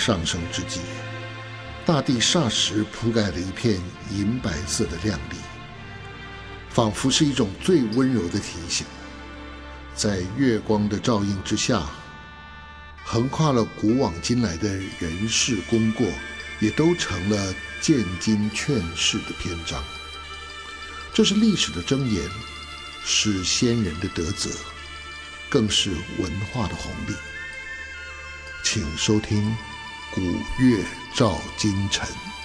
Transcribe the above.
上升之际，大地霎时铺盖了一片银白色的亮丽，仿佛是一种最温柔的提醒。在月光的照映之下，横跨了古往今来的人事功过，也都成了见经劝世的篇章。这是历史的箴言，是先人的德泽，更是文化的红利。请收听《古月照今晨》。